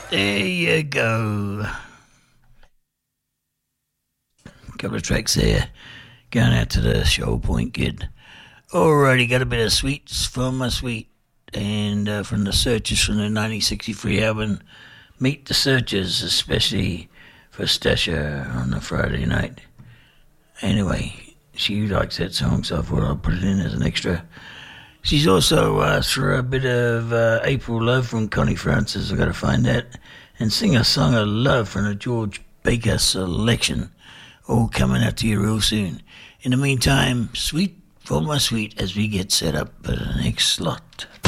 There you go. Couple of tracks there. Going out to the Shoal Point kid. Alrighty, got a bit of Sweets for my sweet. And from the Searchers from the 1963 album, Meet the Searchers, especially for Stasha on a Friday night. Anyway, she likes that song, so I thought I'd put it in as an extra. She's also asked for a bit of April Love from Connie Francis. I've got to find that. And sing a song of love from the George Baker selection. All coming out to you real soon. In the meantime, Sweet for my sweet as we get set up for the next slot.